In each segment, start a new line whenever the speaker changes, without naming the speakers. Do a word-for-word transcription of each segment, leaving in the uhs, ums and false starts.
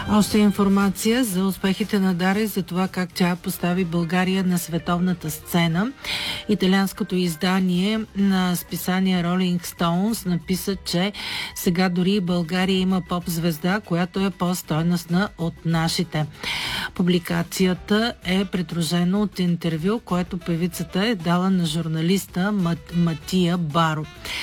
Още информация за успехите на Дара и за това как тя постави България на световната сцена. Италианското издание на списание Rolling Stones написа, че сега дори България има поп-звезда, която е по-стойностна от нашите. Публикацията е придружена от интервю, което певицата е дала на журналиста Мат, Матия Баро.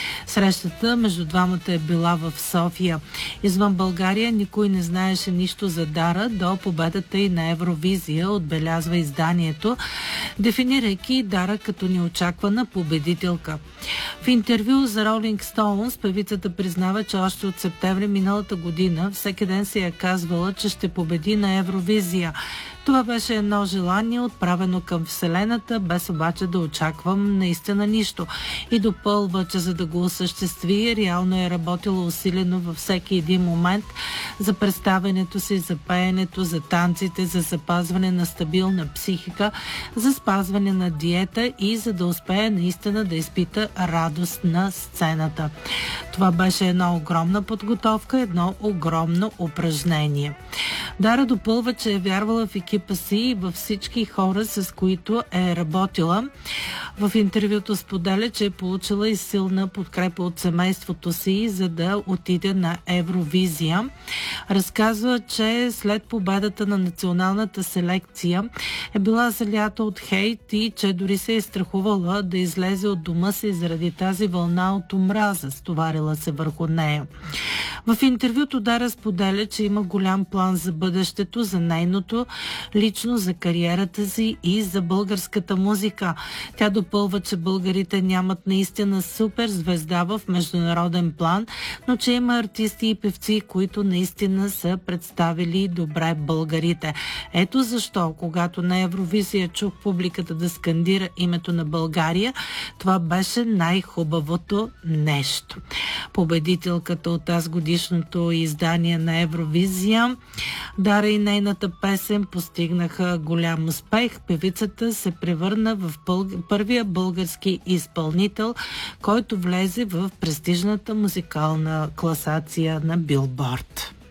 Срещата между двамата е била в София. Извън България никой не знаеше нищо за Дара до победата и на Евровизия, отбелязва изданието, дефинирайки Дара като неочаквана победителка. В интервю за Rolling Stones певицата признава, че още от септември миналата година всеки ден си е казвала, че ще победи на Евровизия. Това беше едно желание, отправено към Вселената, без обаче да очаквам наистина нищо. И допълва, че за да го осъществи, реално е работила усилено във всеки един момент за представянето си, за пеенето, за танците, за запазване на стабилна психика, за спазване на диета и за да успее наистина да изпита радост на сцената. Това беше една огромна подготовка, едно огромно упражнение. Дара допълва, че е вярвала в екипа си и във всички хора, с които е работила. В интервюто споделя, че е получила и силна подкрепа от семейството си, за да отиде на Евровизия. Разказва, че след победата на националната селекция е била залята от хейт и че дори се е страхувала да излезе от дома си заради тази вълна от омраза, стоварила се върху нея. В интервюто Дара споделя, че има голям план за бъдещето, за нейното лично, за кариерата си и за българската музика. Тя допълва, че българите нямат наистина супер звезда в международен план, но че има артисти и певци, които наистина са представили добре българите. Ето защо, когато на Евровизия чух публиката да скандира името на България, това беше най-хубавото нещо. Победителката от тази годишното издание на Евровизия, Дара и нейната песен постигнаха голям успех. Певицата се превърна в първия български изпълнител, който влезе в престижната музикална класация на Билборд.